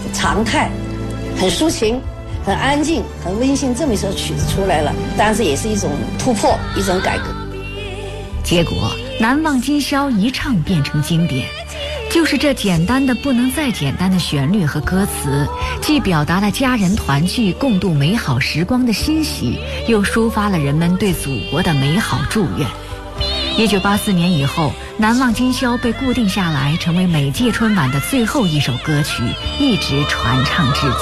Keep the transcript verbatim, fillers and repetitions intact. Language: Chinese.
常态，很抒情，很安静，很温馨，这么一首曲子出来了，当然也是一种突破，一种改革。 结果难忘今宵一唱变成经典，就是这简单的不能再简单的旋律和歌词，既表达了家人团聚共度美好时光的欣喜，又抒发了人们对祖国的美好祝愿。一九八四年以后，难忘今宵被固定下来，成为每届春晚的最后一首歌曲，一直传唱至今。